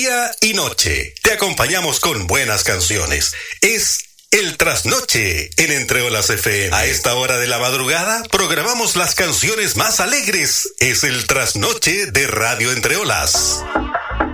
día y noche. Te acompañamos con buenas canciones. Es El Trasnoche en Entre Olas FM. A esta hora de la madrugada programamos las canciones más alegres. Es El Trasnoche de Radio Entre Olas.